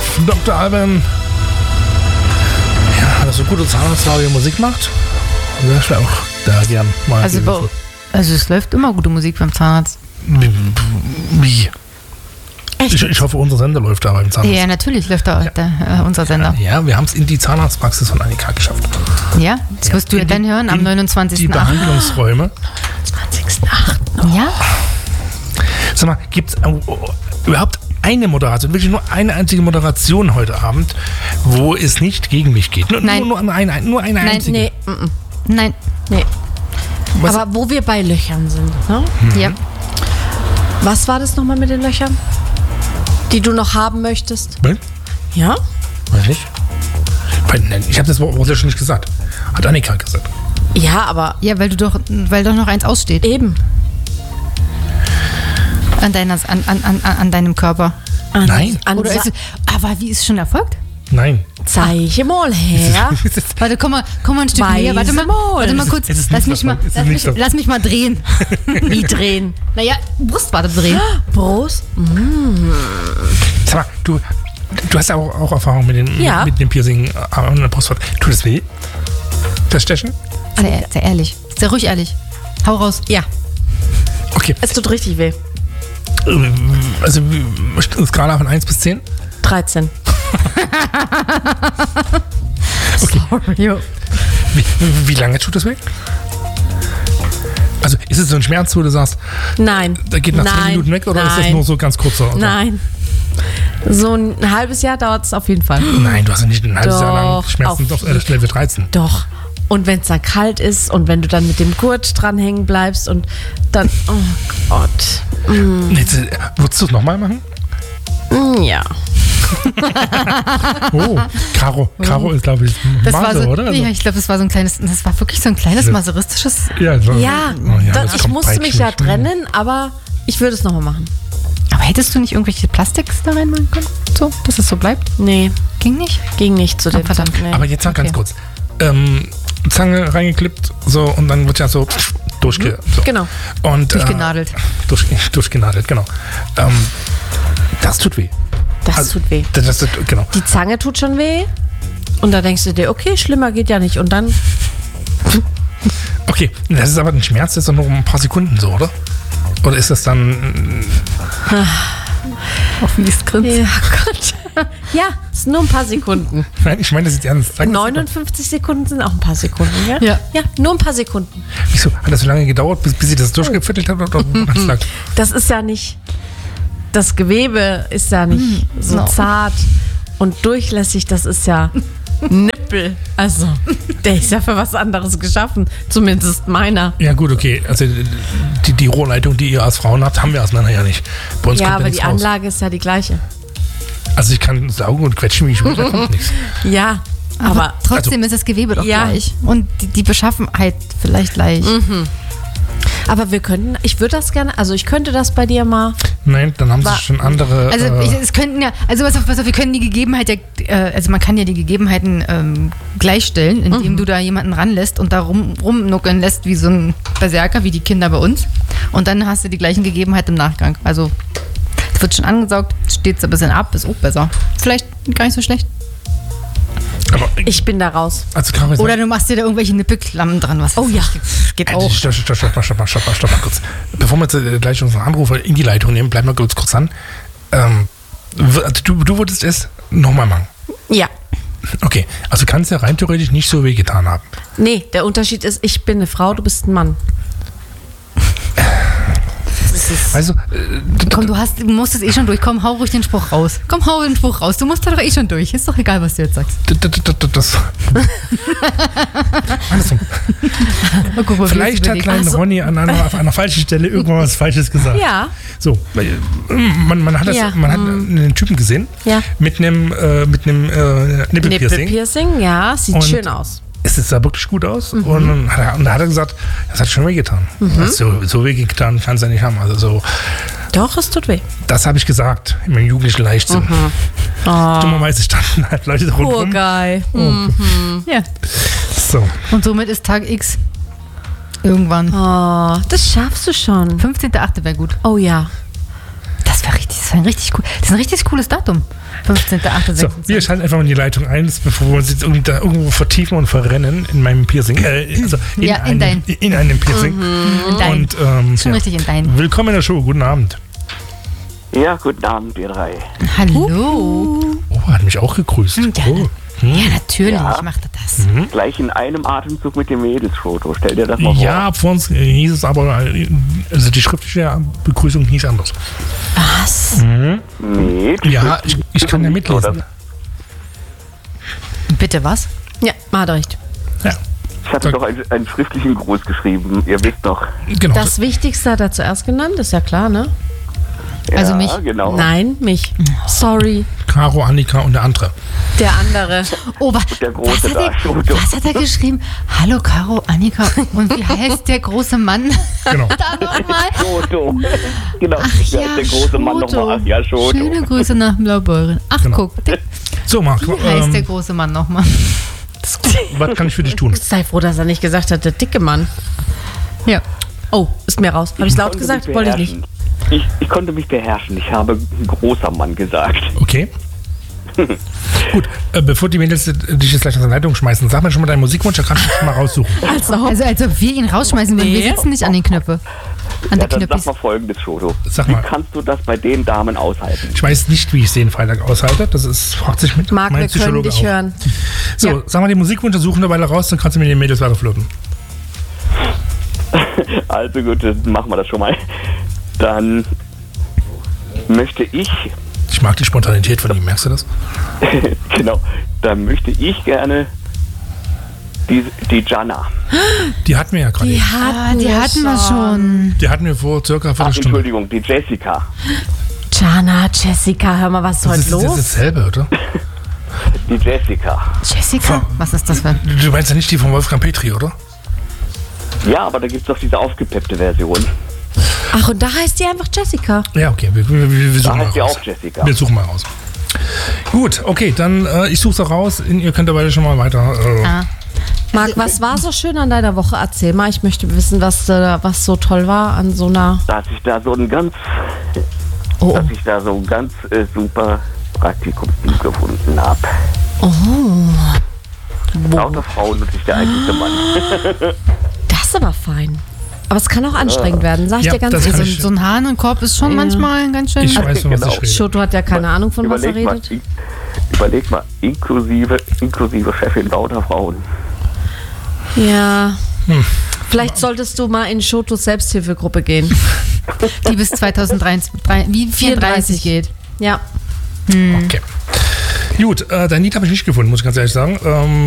Dr. Alban, ja, dass so gute Zahnarztlaube Musik macht. Ja, ich wäre auch da gern mal. Also es läuft immer gute Musik beim Zahnarzt. Wie? Echt? Ich hoffe, unser Sender läuft da beim Zahnarzt. Ja, natürlich läuft da unser Sender. Ja, wir haben es in die Zahnarztpraxis von Annika geschafft. Ja, das wirst du ja dann hören am 29.8. Die Behandlungsräume. 20.8. Ja. Sag mal, gibt es überhaupt eine Moderation, wirklich nur eine einzige Moderation heute Abend, wo es nicht gegen mich geht? Nein. Nur eine einzige? Nein. Was? Aber wo wir bei Löchern sind, ne? Ja. Was war das nochmal mit den Löchern, die du noch haben möchtest? Wen? Ja? Weiß nicht. Ich habe das Wort ja schon nicht gesagt. Hat Annika gesagt. Ja, aber Ja, weil doch noch eins aussteht. eben. An deinem Körper. Nein. Oder ist es, aber wie ist es schon erfolgt? Nein. Zeige mal her. Warte, komm mal ein Stück näher. Warte mal kurz. Es ist Lass nicht mich so. lass mich mal drehen. Wie drehen? Naja, Brustwarte drehen. Brust? Sag mal, du hast ja auch Erfahrung mit dem Piercing an der Brustwarte. Tut es weh? Das Stechen? Sehr ehrlich. Sehr ruhig ehrlich. Hau raus. Ja, Okay. es tut richtig weh. Also, eine Skala von 1 bis 10? 13. Okay. Sorry. Wie lange tut das weh? Also, ist es so ein Schmerz, wo du sagst, Nein. da geht nach 10 Minuten weg oder ist das nur so ganz kurz? So? Nein. So ein halbes Jahr dauert es auf jeden Fall. Nein, du hast ja nicht ein halbes Jahr lang Doch, Schmerzen auf Level 13. Doch. Und wenn es dann kalt ist und wenn du dann mit dem Gurt dranhängen bleibst und dann, oh Gott. Jetzt, würdest du es nochmal machen? Ja. Oh, Caro ist, glaube ich, Das war Mase, so, oder? ja, ich glaube, das war wirklich so ein kleines masoristisches. Ja, so. Ja, Oh ja, das ich kommt musste mich peitschen. ja trennen, aber ich würde es nochmal machen. Aber hättest du nicht irgendwelche Plastiks da reinmachen können? So, dass es so bleibt? Nee, Ging nicht? ging nicht zu dem verdammt. Zeitpunkt, nee. Aber jetzt noch ganz Okay. kurz. Zange reingeklippt, so, und dann wird ja so so. Genau. Und, Durchgenadelt. Durchgenadelt, genau. Das tut weh. Das tut weh. Genau. Die Zange tut schon weh. Und da denkst du dir, okay, schlimmer geht ja nicht. Und dann, Okay, das ist aber ein Schmerz, das ist doch nur ein paar Sekunden so, oder? Oder ist das dann... Auf mies grinst. ja Gott. Ja, es sind nur ein paar Sekunden. Nein, ich meine das jetzt ernst. Sag das 59 Sekunden sind auch ein paar Sekunden, ja? Ja. Ja, nur ein paar Sekunden. Wieso? Hat das so lange gedauert, bis sie das durchgeviertelt hat? Oder ganz lang? Das ist ja nicht, das Gewebe ist ja nicht so no. zart und durchlässig, das ist ja Nippel. Also, der ist ja für was anderes geschaffen, zumindest meiner. Ja gut, okay. Also die Rohrleitung, die ihr als Frauen habt, haben wir als Männer ja nicht. Bei uns Ja, kommt aber nichts die raus. Anlage ist ja die gleiche. Also ich kann saugen und quetschen, wie ich will, da kommt nichts. Ja, Aber aber trotzdem ist das Gewebe doch Ja. gleich. Und die Beschaffenheit vielleicht gleich. wir könnten, ich würde das gerne, also ich könnte das bei dir mal. Nein, dann haben sie schon andere... Also es könnten ja, also pass auf, wir können die Gegebenheit also man kann ja die Gegebenheiten gleichstellen, indem du da jemanden ranlässt und da rumnuckeln lässt wie so ein Berserker, wie die Kinder bei uns. Und dann hast du die gleichen Gegebenheiten im Nachgang. Also es wird schon angesaugt, steht so ein bisschen ab, ist auch besser. Vielleicht gar nicht so schlecht. aber, Ich bin da raus. also Caro ist Oder du machst dir da irgendwelche Nippelklammen dran, was Oh ja. geht auch. Stopp mal kurz. Bevor wir jetzt gleich unseren Anrufer in die Leitung nehmen, bleiben wir kurz an. Du würdest es nochmal machen. Ja. Okay, also kann es ja rein theoretisch nicht so weh getan haben. Nee, der Unterschied ist, ich bin eine Frau, du bist ein Mann. Also, Komm, du musstest eh schon durch. Komm, hau ruhig den Spruch raus. Komm, hau den Spruch raus. Du musst da doch eh schon durch. Ist doch egal, was du jetzt sagst. das. Andersrum. Oh, guck mal, wie Vielleicht du hat überlegst. kleine Ronny auf einer falschen Stelle irgendwann was Falsches gesagt. Ja. So, man hat Ja. einen Typen gesehen Ja. mit einem Nippelpiercing. Nippelpiercing, ja, sieht Und schön aus. Es sah wirklich gut aus. Und dann hat er gesagt, das hat schon wehgetan. So wehgetan kann es ja nicht haben. Also so, Doch, es tut weh. das habe ich gesagt in meinem jugendlichen Leichtsinn. Dummerweise standen halt Leute Poor rundherum. guy. Ja. So. Und somit ist Tag X irgendwann. Oh, das schaffst du schon. 15.8. wäre gut. Oh ja. Das Das ist ein richtig cooles Datum. 15.8.26. So, wir schalten einfach mal die Leitung ein, bevor wir uns jetzt irgendwie da irgendwo vertiefen und verrennen in meinem Piercing. In einem Piercing. In dein. Und, Schon richtig in dein. willkommen in der Show, guten Abend. Ja, guten Abend, ihr drei. Hallo. Oh, hat mich auch gegrüßt. Ja, Oh. ja, natürlich Ja. macht er das. Gleich in einem Atemzug mit dem Mädelsfoto. Stell dir das mal vor. Ja, vor uns hieß es aber, also die schriftliche Begrüßung hieß anders. Was? Nee, Ja, ich kann ja mitlesen. Bitte was? Ja, hat er recht. Ja, Ich hatte doch einen schriftlichen Gruß geschrieben. Ihr wisst doch. genau. Das Wichtigste hat er zuerst genannt, ist ja klar, ne? Also Ja, mich? genau. Nein, mich. Sorry. Caro, Annika und der andere. Der andere. Oh, Der Große da, Foto. was hat er geschrieben? Hallo Caro, Annika. Und wie heißt der große Mann? Genau. Da nochmal. Schoto. Genau. Ach Da ja, ist der große Mann Schoto. nochmal. Ach ja, Schoto. Schöne Grüße nach Blaubeuren. Ach, Genau. guck. So, Marc, Wie heißt der große Mann nochmal? was kann ich für dich tun? Sei froh, dass er nicht gesagt hat, der dicke Mann. Ja. Oh, ist mir raus. Habe ich laut konnte gesagt? mich Wollte ich nicht. beherrschen. Ich konnte mich beherrschen. Ich habe ein großer Mann gesagt. Okay. Gut, bevor die Mädels dich jetzt gleich aus der Leitung schmeißen, sag mir schon mal deinen Musikwunsch, da kannst du schon mal raussuchen. Also als ob wir ihn rausschmeißen würden. Wir Nee. sitzen nicht an den Knöpfe. An Ja, der dann sag Knöppis. mal Folgendes, Schoto. Sag Wie mal. kannst du das bei den Damen aushalten? Ich weiß nicht, wie ich den Freitag aushalte. Das ist, fragt sich mit Marc, mein wir können Psychologe dich auch. hören. So, Ja. sag mal den Musikwunsch, suchen eine Weile raus, dann kannst du mit den Mädels weiter flirten. Also gut, dann machen wir das schon mal. Dann möchte ich, Ich mag die Spontanität von ihm, merkst du das? genau, dann möchte ich gerne die Jana. Die hatten wir ja gerade. eben. Die hatten wir schon. Die hatten wir vor circa einer Ach, Viertelstunde. Entschuldigung, die Jessica. Jana, Jessica, hör mal, was ist Das heute ist das los? dasselbe, oder? Die Jessica. Jessica? Was ist das für ein... Du meinst ja nicht die von Wolfgang Petri, oder? Ja, aber da gibt es doch diese aufgepeppte Version. Ach, und da heißt die einfach Jessica. Ja, okay, wir Da suchen mal heißt sie raus. auch Jessica. Wir suchen mal raus. Gut, okay, dann ich suche es raus. Ihr könnt dabei schon mal weiter. Marc, was war so schön an deiner Woche? Erzähl mal, ich möchte wissen, was so toll war an so einer... Dass ich da so ein ganz, super Praktikum gefunden habe. Lauter Frauen und ich der einzige Mann. Das ist aber fein. Aber es kann auch anstrengend werden, sag ich Ja, dir ganz das kann ehrlich. ich- So ein Hahn und Korb ist schon manchmal ganz schön... Ich weiß, von was Genau. ich rede. Schoto hat ja keine Ahnung, von was er redet. Überleg mal, inklusive Chefin lauter Frauen. Ja. Vielleicht solltest du mal in Schotos Selbsthilfegruppe gehen. Die bis 2034 geht. Ja. Okay. Gut, dein Lied habe ich nicht gefunden, muss ich ganz ehrlich sagen.